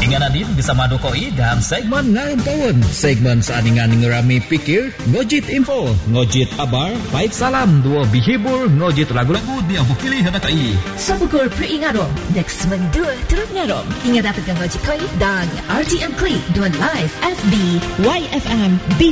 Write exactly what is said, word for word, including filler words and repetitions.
Ingananin bersama Dokoi dan segmen Ngayon Tahun. Segmen seaningan ngerami pikir, ngojit info, ngojit kabar, baik salam, dua bihibur, ngojit lagu-lagu dia bukili hadakai. Sabukul peringarom, next mendua turut ngarom. Ingat dapatkan ngojit koi dan R T M Klik, dua live F B, Y F M, B